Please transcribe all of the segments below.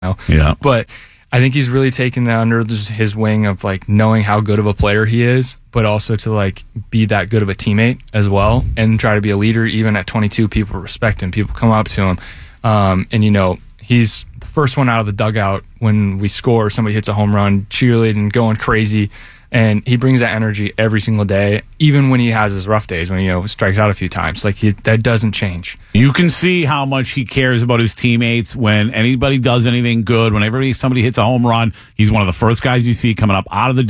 now. Yeah. But I think he's really taken that under his wing of like knowing how good of a player he is, but also to like be that good of a teammate as well and try to be a leader. Even at 22, people respect him. People come up to him. And, you know, he's the first one out of the dugout when we score, somebody hits a home run, cheerleading, going crazy. And he brings that energy every single day, even when he has his rough days, when he strikes out a few times. Like that doesn't change. You can see how much he cares about his teammates when anybody does anything good. Whenever somebody hits a home run, he's one of the first guys you see coming up out of the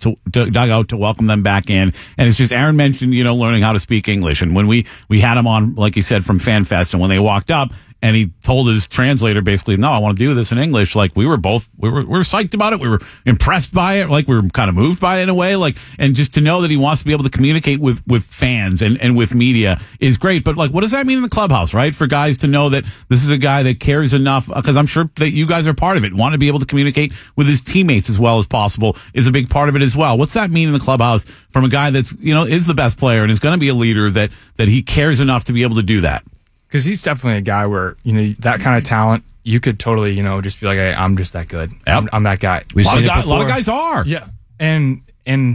dugout to welcome them back in. And it's just, Aaron mentioned, learning how to speak English. And when we had him on, like he said, from FanFest, and when they walked up, and he told his translator basically, no, I want to do this in English. Like we were psyched about it. We were impressed by it. Like we were kind of moved by it in a way. Like, and just to know that he wants to be able to communicate with fans and with media is great. But like, what does that mean in the clubhouse, right? For guys to know that this is a guy that cares enough, because I'm sure that you guys are part of it. Want to be able to communicate with his teammates as well as possible is a big part of it as well. What's that mean in the clubhouse from a guy that's, is the best player and is going to be a leader that he cares enough to be able to do that? Because he's definitely a guy where, that kind of talent, you could totally, just be like, hey, I'm just that good. Yep. I'm that guy. A lot of guys are. Yeah. And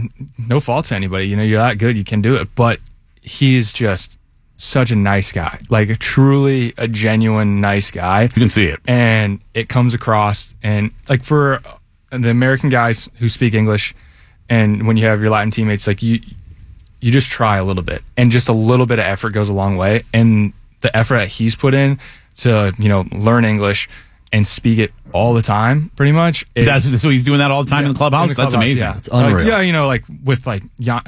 no fault to anybody. You're that good. You can do it. But he's just such a nice guy. Like, truly a genuine nice guy. You can see it. And it comes across. And, like, for the American guys who speak English, and when you have your Latin teammates, like, you just try a little bit. And just a little bit of effort goes a long way. And the effort that he's put in to, learn English and speak it all the time, pretty much. So he's doing that all the time in the clubhouse? That's amazing. Yeah. It's unreal. Like with like,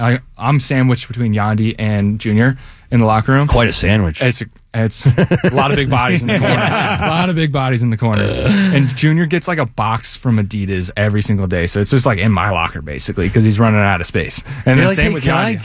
I'm sandwiched between Yandy and Junior in the locker room. Quite a sandwich. It's a lot of big bodies in the corner. A lot of big bodies in the corner. And Junior gets like a box from Adidas every single day. So it's just like in my locker basically because he's running out of space. And You're then same with Yandy.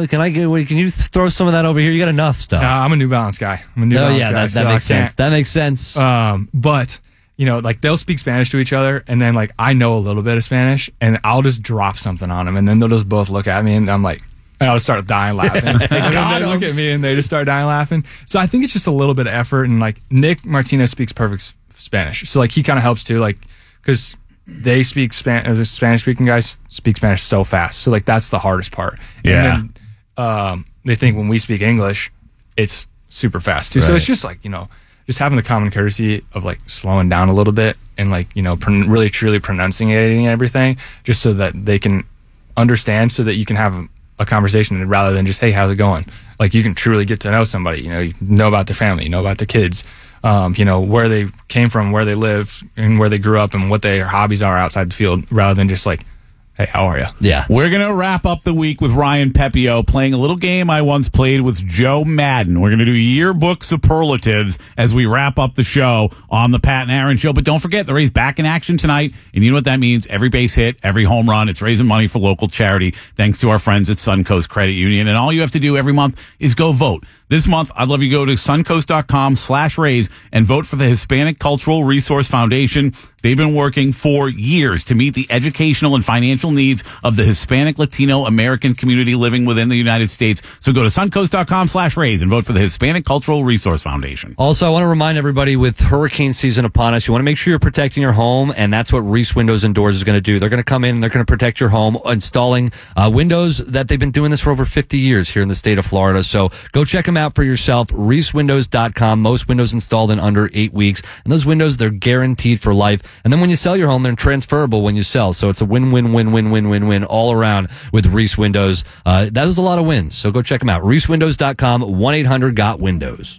Can you throw some of that over here? You got enough stuff. I'm a New Balance guy. That makes sense. That makes sense. But like they'll speak Spanish to each other, and then like I know a little bit of Spanish, and I'll just drop something on them, and then they'll just both look at me, and I'm like, and I'll start dying laughing. And then they look at me, and they just start dying laughing. So I think it's just a little bit of effort, and like Nick Martinez speaks perfect Spanish, so like he kind of helps too, like because they speak as Spanish speaking guys speak Spanish so fast, so like that's the hardest part. Yeah. And then they think when we speak English, it's super fast too. Right. So it's just like just having the common courtesy of like slowing down a little bit and like, really truly pronunciating everything just so that they can understand so that you can have a conversation rather than just, hey, how's it going? Like you can truly get to know somebody, you know about their family, you know about their kids, where they came from, where they live and where they grew up and what their hobbies are outside the field rather than just like, hey, how are you? Yeah. We're going to wrap up the week with Ryan Pepio playing a little game I once played with Joe Madden. We're going to do yearbook superlatives as we wrap up the show on the Pat and Aaron Show. But don't forget, the Rays back in action tonight. And you know what that means? Every base hit, every home run. It's raising money for local charity thanks to our friends at Suncoast Credit Union. And all you have to do every month is go vote. This month, I'd love you to go to suncoast.com/Rays and vote for the Hispanic Cultural Resource Foundation. They've been working for years to meet the educational and financial needs of the Hispanic, Latino, American community living within the United States. So go to suncoast.com/Rays and vote for the Hispanic Cultural Resource Foundation. Also, I want to remind everybody with hurricane season upon us, you want to make sure you're protecting your home, and that's what Reese Windows and Doors is going to do. They're going to come in and they're going to protect your home, installing windows that they've been doing this for over 50 years here in the state of Florida. So go check them out for yourself, reesewindows.com. Most windows installed in under 8 weeks. And those windows, they're guaranteed for life. And then when you sell your home, they're transferable when you sell. So it's a win-win-win-win-win-win-win all around with Reese Windows. That was a lot of wins. So go check them out. reesewindows.com, 1-800-GOT-WINDOWS.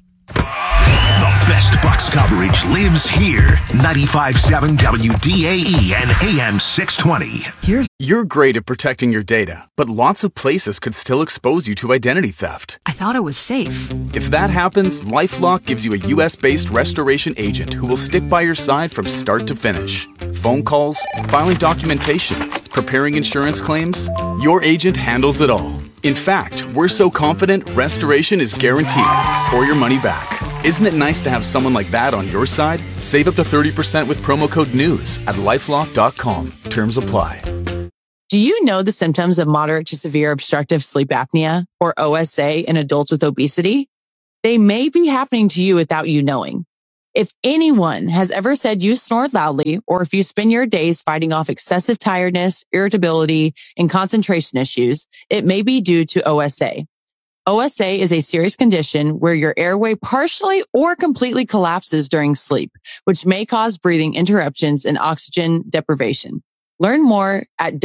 The best Bucks coverage lives here. 95.7 WDAE and AM 620. You're great at protecting your data, but lots of places could still expose you to identity theft. I thought it was safe. If that happens, LifeLock gives you a U.S.-based restoration agent who will stick by your side from start to finish. Phone calls, filing documentation, preparing insurance claims, your agent handles it all. In fact, we're so confident restoration is guaranteed or your money back. Isn't it nice to have someone like that on your side? Save up to 30% with promo code NEWS at LifeLock.com. Terms apply. Do you know the symptoms of moderate to severe obstructive sleep apnea, or OSA, in adults with obesity? They may be happening to you without you knowing. If anyone has ever said you snore loudly, or if you spend your days fighting off excessive tiredness, irritability, and concentration issues, it may be due to OSA. OSA is a serious condition where your airway partially or completely collapses during sleep, which may cause breathing interruptions and oxygen deprivation. Learn more at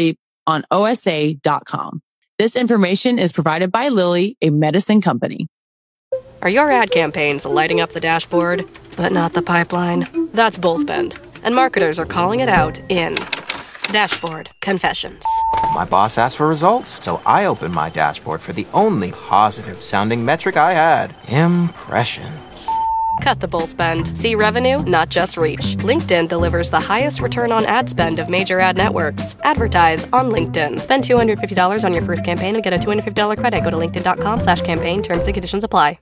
don'tsleeponosa.com. This information is provided by Lilly, a medicine company. Are your ad campaigns lighting up the dashboard, but not the pipeline? That's Bullspend, and marketers are calling it out in Dashboard Confessions. My boss asked for results, so I opened my dashboard for the only positive-sounding metric I had: impressions. Cut the bull spend. See revenue, not just reach. LinkedIn delivers the highest return on ad spend of major ad networks. Advertise on LinkedIn. Spend $250 on your first campaign and get a $250 credit. Go to linkedin.com/campaign. Terms and conditions apply.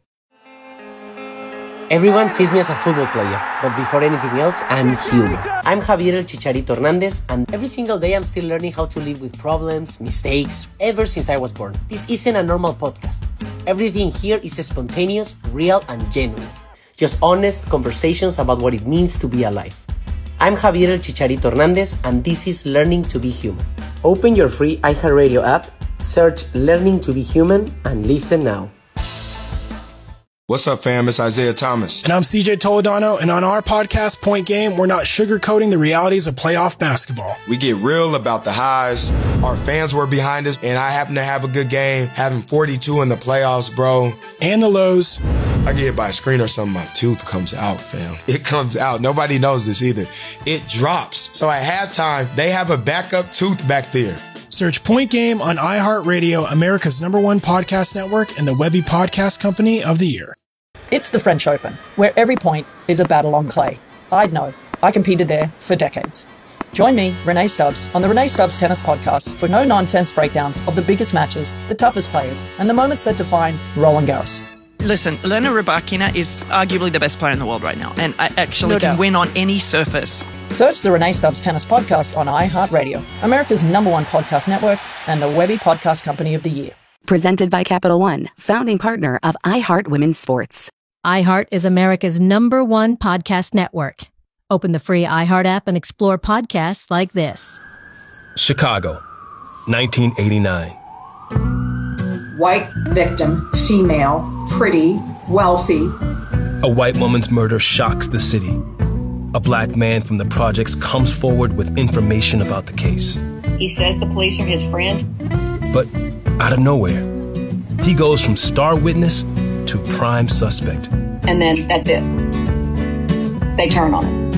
Everyone sees me as a football player, but before anything else, I'm human. I'm Javier El Chicharito Hernandez, and every single day I'm still learning how to live with problems, mistakes, ever since I was born. This isn't a normal podcast. Everything here is spontaneous, real, and genuine. Just honest conversations about what it means to be alive. I'm Javier El Chicharito Hernandez, and this is Learning to be Human. Open your free iHeartRadio app, search Learning to be Human, and listen now. What's up, fam? It's Isaiah Thomas. And I'm CJ Toledano, and on our podcast, Point Game, we're not sugarcoating the realities of playoff basketball. We get real about the highs. Our fans were behind us, and I happen to have a good game, having 42 in the playoffs, bro. And the lows. I get hit by a screen or something, my tooth comes out, fam. It comes out. Nobody knows this either. It drops. So at halftime, they have a backup tooth back there. Search Point Game on iHeartRadio, America's #1 podcast network, and the Webby Podcast Company of the Year. It's the French Open, where every point is a battle on clay. I'd know. I competed there for decades. Join me, Renee Stubbs, on the Renee Stubbs Tennis Podcast for no-nonsense breakdowns of the biggest matches, the toughest players, and the moments that define Roland Garros. Listen, Elena Rybakina is arguably the best player in the world right now, and I actually can win on any surface. Search the Renee Stubbs Tennis Podcast on iHeartRadio, America's #1 podcast network, and the Webby Podcast Company of the Year. Presented by Capital One, founding partner of iHeart Women's Sports. iHeart is America's #1 podcast network. Open the free iHeart app and explore podcasts like this. Chicago, 1989. White victim, female, pretty, wealthy. A white woman's murder shocks the city. A black man from the projects comes forward with information about the case. He says the police are his friends. But out of nowhere, he goes from star witness to prime suspect. And then that's it. They turn on him.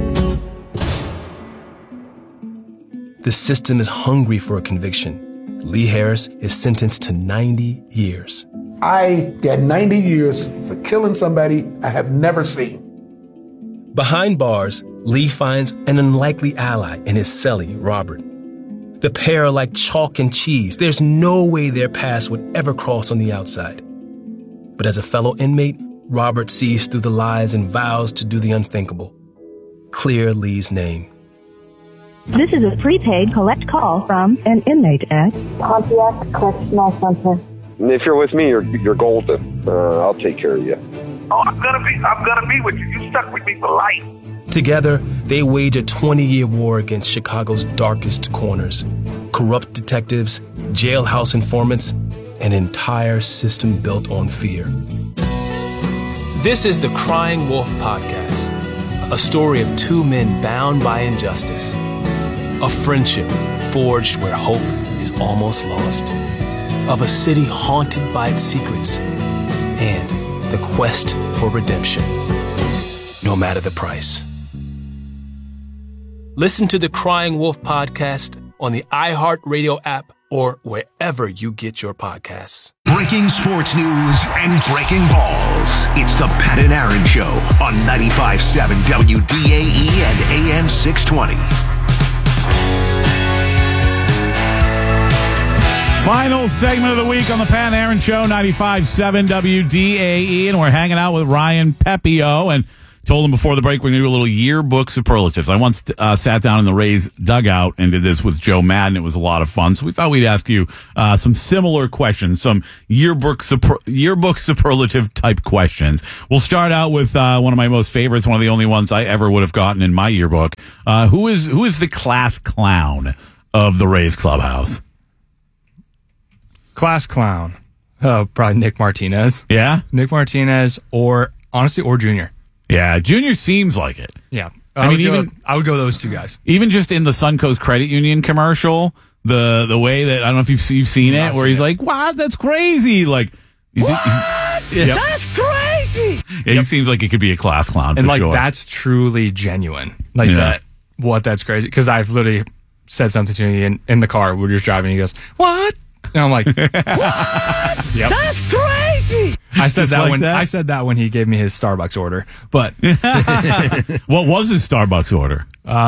The system is hungry for a conviction. Lee Harris is sentenced to 90 years. I got 90 years for killing somebody I have never seen. Behind bars, Lee finds an unlikely ally in his cellie, Robert. The pair are like chalk and cheese. There's no way their paths would ever cross on the outside. But as a fellow inmate, Robert sees through the lies and vows to do the unthinkable. Clear Lee's name. This is a prepaid collect call from an inmate at Pontiac Correctional Center. If you're with me, you're golden. I'll take care of you. Oh, I'm gonna be with you. You stuck with me for life. Together, they wage a 20-year war against Chicago's darkest corners. Corrupt detectives, jailhouse informants, an entire system built on fear. This is the Crying Wolf Podcast, a story of two men bound by injustice. A friendship forged where hope is almost lost. Of a city haunted by its secrets. And the quest for redemption, no matter the price. Listen to the Crying Wolf Podcast on the iHeartRadio app or wherever you get your podcasts. Breaking sports news and breaking balls. It's the Pat and Aaron Show on 95.7 WDAE and AM 620. Final segment of the week on the Pat and Aaron Show, 95.7 WDAE, and we're hanging out with Ryan Pepio. And Told him before the break we're going to do a little yearbook superlatives. I once sat down in the Rays dugout and did this with Joe Madden. It was a lot of fun. So we thought we'd ask you some similar questions, some yearbook superlative type questions. We'll start out with one of my most favorites, one of the only ones I ever would have gotten in my yearbook. Who is the class clown of the Rays clubhouse? Class clown. Probably Nick Martinez. Yeah? Nick Martinez or Junior. Yeah, Junior seems like it. Yeah. I would go those two guys. Even just in the Suncoast Credit Union commercial, the way that, I don't know if you've seen it, where he's like, "Wow, that's crazy!" Like, That's crazy. Yeah, he seems like he could be a class clown, and for sure. that's truly genuine. That's crazy. Because I've literally said something to me in the car. We're just driving. He goes, "What?" And I'm like, "What? Yep. That's crazy." I said that when he gave me his Starbucks order. But what was his Starbucks order?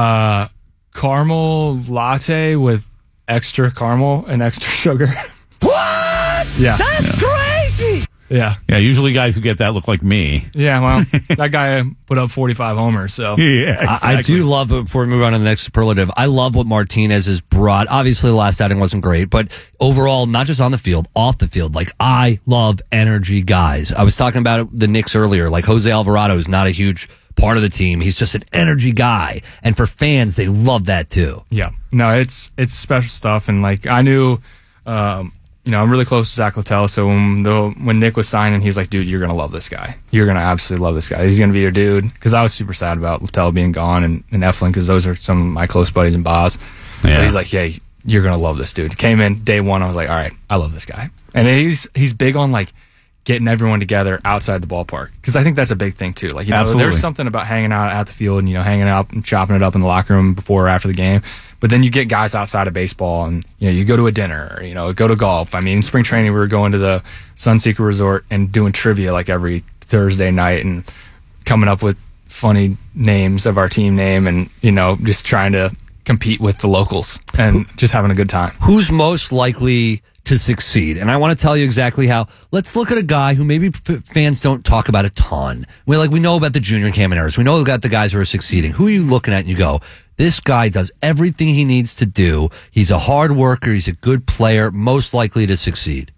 Caramel latte with extra caramel and extra sugar. What? Yeah. That's crazy. Yeah. Yeah, usually guys who get that look like me. Yeah, well, that guy put up 45 homers, so. Yeah, exactly. I do love, before we move on to the next superlative, I love what Martinez has brought. Obviously, the last outing wasn't great, but overall, not just on the field, off the field, like, I love energy guys. I was talking about the Knicks earlier, like Jose Alvarado is not a huge part of the team. He's just an energy guy. And for fans, they love that too. Yeah. No, it's special stuff. And like, I knew, I'm really close to Zach Littell, so when Nick was signing, he's like, dude, you're going to love this guy. You're going to absolutely love this guy. He's going to be your dude. Because I was super sad about Littell being gone and Eflin, because those are some of my close buddies in Boz. Yeah. But he's like, yeah, you're going to love this dude. Came in day one, I was like, all right, I love this guy. And he's big on like getting everyone together outside the ballpark. Because I think that's a big thing too. Like, there's something about hanging out at the field and, hanging out and chopping it up in the locker room before or after the game. But then you get guys outside of baseball and, you go to a dinner, or, go to golf. I mean, in spring training, we were going to the Sunseeker Resort and doing trivia like every Thursday night and coming up with funny names of our team name and, just trying to compete with the locals and just having a good time. Who's most likely to succeed? And I want to tell you exactly how. Let's look at a guy who maybe fans don't talk about a ton. We know about the junior Camaneros. We know about the guys who are succeeding. Who are you looking at and you go, this guy does everything he needs to do. He's a hard worker. He's a good player, most likely to succeed.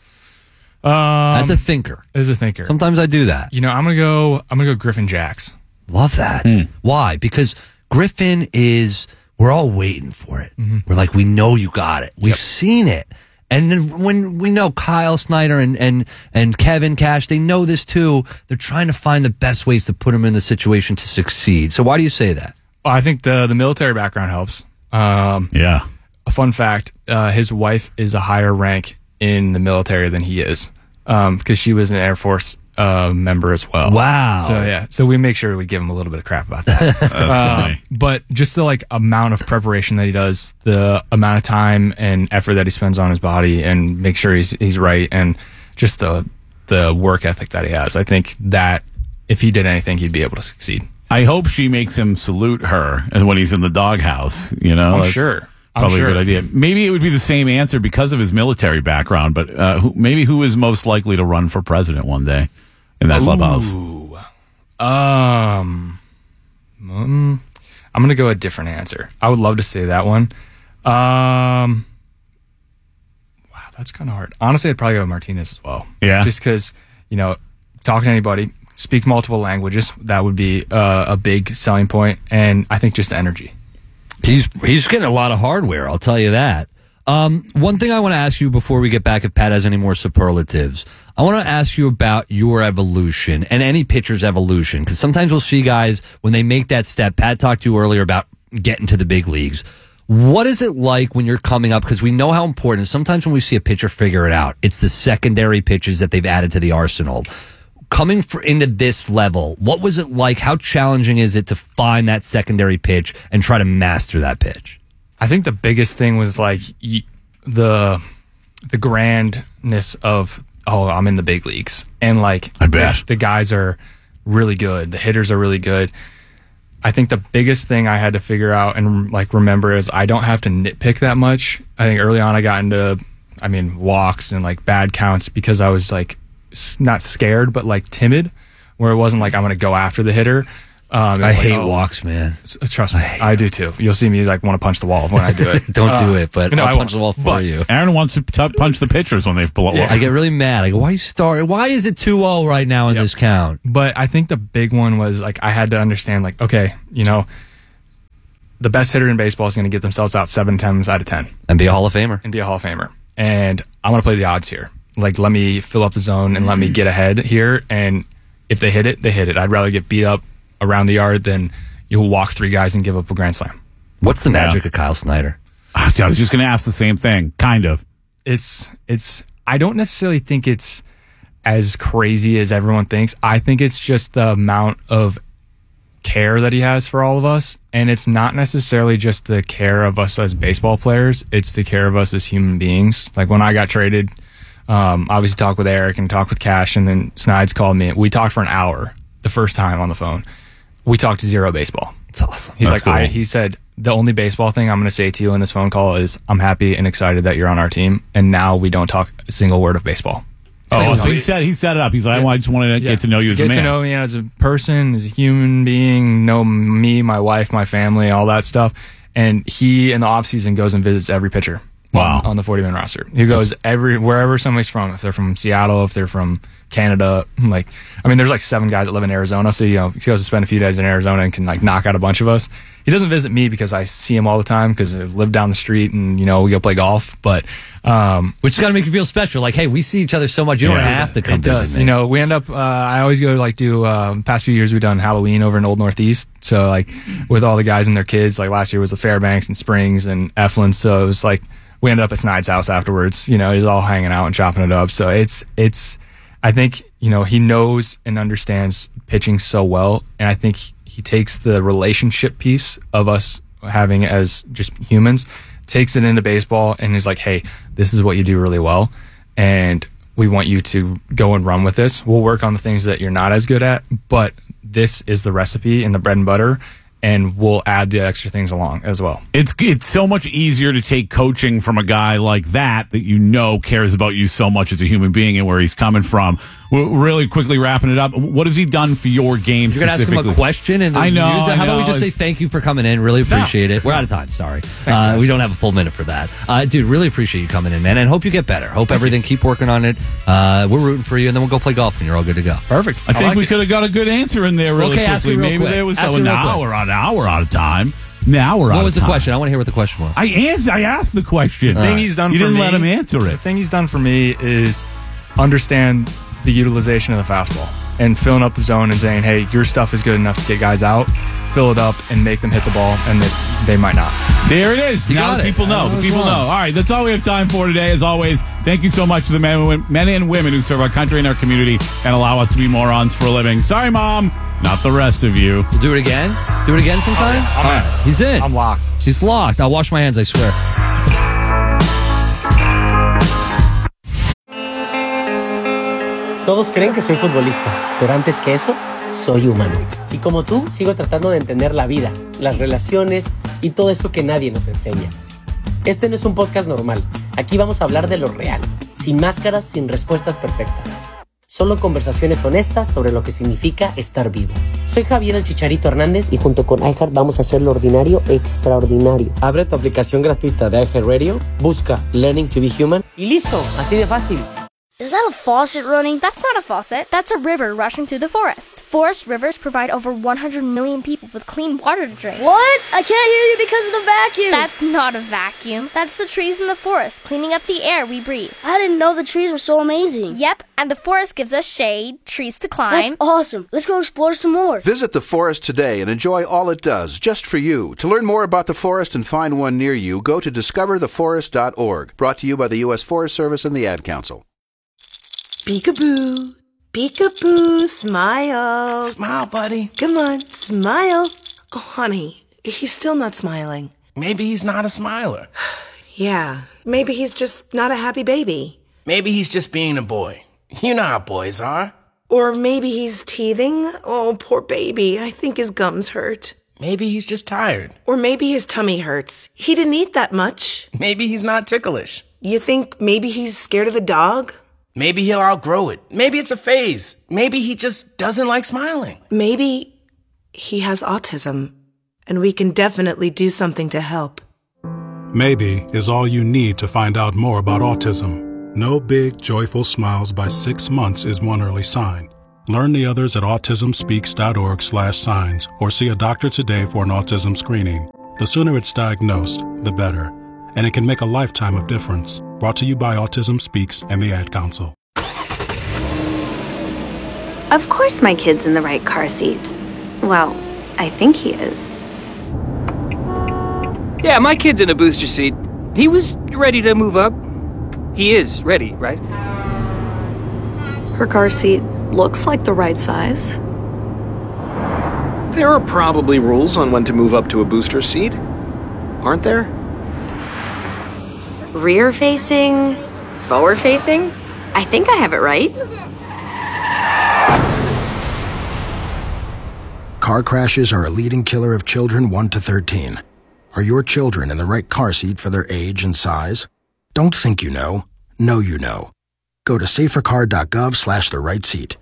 That's a thinker. Is a thinker. Sometimes I do that. I'm gonna go Griffin Jacks. Love that. Why? Because Griffin is, we're all waiting for it. Mm-hmm. We're like, we know you got it. We've seen it. And then when we know Kyle Snyder and Kevin Cash, they know this too. They're trying to find the best ways to put him in the situation to succeed. So why do you say that? Well, I think the military background helps. Yeah. A fun fact, his wife is a higher rank in the military than he is, because she was an Air Force member as well. Wow. So we make sure we give him a little bit of crap about that. That's funny. But just the amount of preparation that he does, the amount of time and effort that he spends on his body and make sure he's right, and just the work ethic that he has. I think that if he did anything, he'd be able to succeed. I hope she makes him salute her when he's in the doghouse. I'm sure. Probably a good idea. Maybe it would be the same answer because of his military background, but who is most likely to run for president one day in that clubhouse? I'm going to go a different answer. I would love to say that one. Wow, that's kind of hard. Honestly, I'd probably go Martinez as well. Yeah. Just because, talk to anybody, speak multiple languages, that would be a big selling point, and I think just energy. He's getting a lot of hardware, I'll tell you that. One thing I want to ask you before we get back, if Pat has any more superlatives, I want to ask you about your evolution and any pitcher's evolution, because sometimes we'll see guys, when they make that step, Pat talked to you earlier about getting to the big leagues. What is it like when you're coming up? Because we know how important, sometimes when we see a pitcher figure it out, it's the secondary pitches that they've added to the arsenal. Coming into this level, what was it like? How challenging is it to find that secondary pitch and try to master that pitch? I think the biggest thing was the grandness of, I'm in the big leagues. And I bet the guys are really good. The hitters are really good. I think the biggest thing I had to figure out and remember is I don't have to nitpick that much. I think early on I got into, walks and bad counts because I was not scared, but timid where it wasn't like I'm going to go after the hitter. I hate walks, man. Trust me, I do too. You'll see me like want to punch the wall when I do it. Don't do it, but I'll punch the wall for you. Aaron wants to punch the pitchers when they've blown. I get really mad. I go, why you start? Why is it 2-0 right now in this count? But I think the big one was like I had to understand like, okay, you know, the best hitter in baseball is going to get themselves out 7 times out of 10 and be a Hall of Famer. And I'm going to play the odds here. Like, let me fill up the zone and let me get ahead here. And if they hit it, they hit it. I'd rather get beat up around the yard than you'll walk 3 guys and give up a grand slam. What's the magic of Kyle Snyder? I was just going to ask the same thing. Kind of. I don't necessarily think it's as crazy as everyone thinks. I think it's just the amount of care that he has for all of us. And it's not necessarily just the care of us as baseball players. It's the care of us as human beings. Like when I got traded, obviously talked with Eric and talked with Cash, and then Snides called me. We talked for an hour the first time on the phone. We talked zero baseball. It's awesome. He's That's like, cool. he said, the only baseball thing I'm going to say to you in this phone call is I'm happy and excited that you're on our team. And now we don't talk a single word of baseball. Oh, so he set it up. He's like, I just want to get to know you as a man. Get to know me as a person, as a human being, know me, my wife, my family, all that stuff. And he, in the offseason, goes and visits every pitcher. Wow. On the 40-man roster. He goes wherever somebody's from. If they're from Seattle, if they're from Canada, like, I mean, there's like 7 guys that live in Arizona. So, you know, he goes to spend a few days in Arizona and can like knock out a bunch of us. He doesn't visit me because I see him all the time because I live down the street and, you know, we go play golf. But, which has got to make you feel special. Like, hey, we see each other so much. You don't have to come visit me. You know, we end up, I always go like do, past few years we've done Halloween over in Old Northeast. So like with all the guys and their kids, like last year was the Fairbanks and Springs and Eflin. So it was like, we ended up at Snides' house afterwards. You know, he's all hanging out and chopping it up. So it's, I think, you know, he knows and understands pitching so well. And I think he takes the relationship piece of us having as just humans, takes it into baseball and is like, hey, this is what you do really well. And we want you to go and run with this. We'll work on the things that you're not as good at, but this is the recipe and the bread and butter. And we'll add the extra things along as well. It's so much easier to take coaching from a guy like that you know cares about you so much as a human being and where he's coming from. We're really quickly wrapping it up. What has he done for your game? You're going to ask him a question? And I know. How about we just say thank you for coming in? Really appreciate it. We're out of time. Sorry. We don't have a full minute for that. Dude, really appreciate you coming in, man. And hope you get better. Hope everything. Keep working on it. We're rooting for you. And then we'll go play golf and you're all good to go. Perfect. I think we could have got a good answer in there really quickly. Maybe there was now we're out of time. Now we're out of time. What was the question? I want to hear what the question was. I asked the question. The thing he's done you for didn't me, let him answer it. The thing he's done for me is understand the utilization of the fastball and filling up the zone and saying, hey, your stuff is good enough to get guys out, fill it up and make them hit the ball, and they might not. There it is. Now the people know. The people know. All right, that's all we have time for today. As always, thank you so much to the men and women who serve our country and our community and allow us to be morons for a living. Sorry, Mom. Not the rest of you. We'll do it again? Do it again sometime? All right. He's in. I'm locked. He's locked. I'll wash my hands, I swear. Todos creen que soy futbolista, pero antes que eso, soy humano. Y como tú, sigo tratando de entender la vida, las relaciones y todo eso que nadie nos enseña. Este no es un podcast normal. Aquí vamos a hablar de lo real, sin máscaras, sin respuestas perfectas. Solo conversaciones honestas sobre lo que significa estar vivo. Soy Javier el Chicharito Hernández y junto con iHeart vamos a hacer lo ordinario extraordinario. Abre tu aplicación gratuita de iHeart Radio, busca Learning to be Human y listo, así de fácil. Is that a faucet running? That's not a faucet. That's a river rushing through the forest. Forest rivers provide over 100 million people with clean water to drink. What? I can't hear you because of the vacuum. That's not a vacuum. That's the trees in the forest cleaning up the air we breathe. I didn't know the trees were so amazing. Yep, and the forest gives us shade, trees to climb. That's awesome. Let's go explore some more. Visit the forest today and enjoy all it does, just for you. To learn more about the forest and find one near you, go to discovertheforest.org. Brought to you by the U.S. Forest Service and the Ad Council. Peekaboo, peekaboo, smile. Smile, buddy. Come on, smile. Oh, honey, he's still not smiling. Maybe he's not a smiler. Yeah, maybe he's just not a happy baby. Maybe he's just being a boy. You know how boys are. Or maybe he's teething. Oh, poor baby. I think his gums hurt. Maybe he's just tired. Or maybe his tummy hurts. He didn't eat that much. Maybe he's not ticklish. You think maybe he's scared of the dog? Maybe he'll outgrow it. Maybe it's a phase. Maybe he just doesn't like smiling. Maybe he has autism, and we can definitely do something to help. Maybe is all you need to find out more about autism. No big, joyful smiles by 6 months is one early sign. Learn the others at autismspeaks.org/signs or see a doctor today for an autism screening. The sooner it's diagnosed, the better. And it can make a lifetime of difference. Brought to you by Autism Speaks and the Ad Council. Of course my kid's in the right car seat. Well, I think he is. Yeah, my kid's in a booster seat. He was ready to move up. He is ready, right? Her car seat looks like the right size. There are probably rules on when to move up to a booster seat, aren't there? Rear facing, forward facing. I think I have it right. Car crashes are a leading killer of children 1 to 13. Are your children in the right car seat for their age and size? Don't think you know. Know you know. Go to safercar.gov/the-right-seat.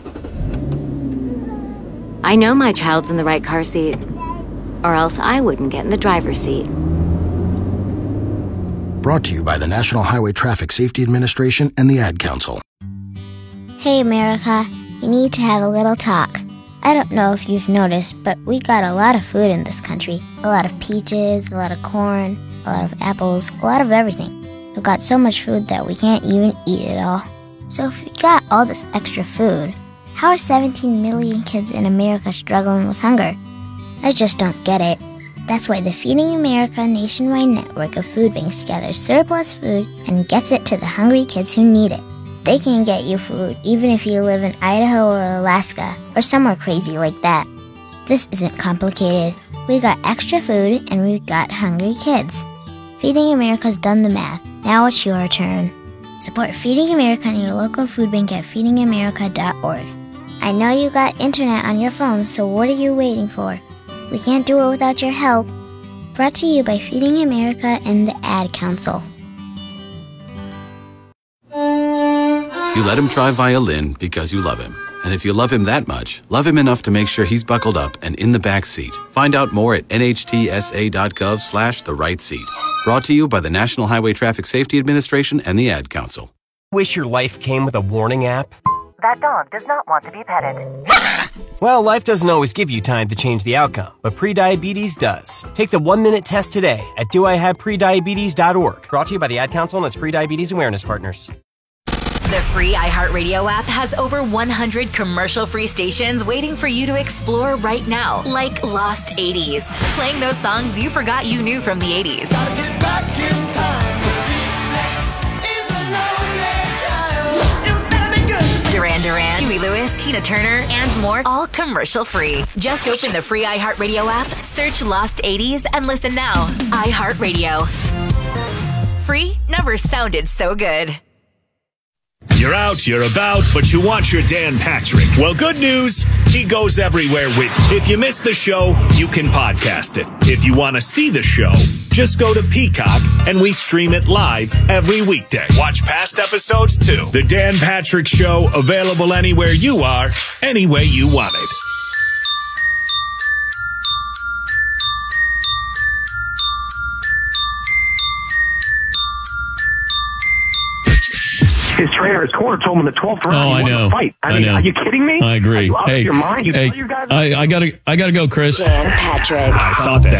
I know my child's in the right car seat, or else I wouldn't get in the driver's seat. Brought to you by the National Highway Traffic Safety Administration and the Ad Council. Hey, America. We need to have a little talk. I don't know if you've noticed, but we got a lot of food in this country. A lot of peaches, a lot of corn, a lot of apples, a lot of everything. We've got so much food that we can't even eat it all. So if we got all this extra food, how are 17 million kids in America struggling with hunger? I just don't get it. That's why the Feeding America nationwide network of food banks gathers surplus food and gets it to the hungry kids who need it. They can get you food even if you live in Idaho or Alaska or somewhere crazy like that. This isn't complicated. We got extra food and we've got hungry kids. Feeding America's done the math. Now it's your turn. Support Feeding America and your local food bank at feedingamerica.org. I know you got internet on your phone, so what are you waiting for? We can't do it without your help. Brought to you by Feeding America and the Ad Council. You let him try violin because you love him. And if you love him that much, love him enough to make sure he's buckled up and in the back seat. Find out more at nhtsa.gov/the-right-seat. Brought to you by the National Highway Traffic Safety Administration and the Ad Council. Wish your life came with a warning app? That dog does not want to be petted. Well, life doesn't always give you time to change the outcome, but prediabetes does. Take the 1-minute test today at doihaveprediabetes.org. Brought to you by the Ad Council and its pre-diabetes awareness partners. The free iHeartRadio app has over 100 commercial-free stations waiting for you to explore right now, like Lost 80s, playing those songs you forgot you knew from the 80s. Duran Duran, Huey Lewis, Tina Turner, and more, all commercial-free. Just open the free iHeartRadio app, search Lost 80s, and listen now. iHeartRadio. Free never sounded so good. You're out, you're about, but you want your Dan Patrick. Well, good news, he goes everywhere with you. If you missed the show, you can podcast it. If you want to see the show, just go to Peacock and we stream it live every weekday. Watch past episodes too. The Dan Patrick Show, available anywhere you are, any way you want it. His trainer, his corner, told him in the 12th round he won the fight. I mean, are you kidding me? I agree. Are you out of your mind? You hey, tell your guys I gotta go, Chris. Dan Patrick. I thought that